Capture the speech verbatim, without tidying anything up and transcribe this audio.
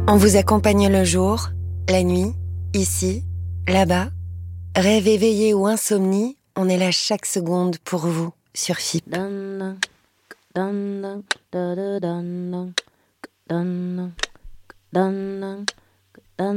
On vous accompagne le jour, la nuit, ici, là-bas. Rêve éveillé ou insomnie, on est là chaque seconde pour vous sur F I P. Dun, dun, dun, dun, dun, dun, dun, dun, dun.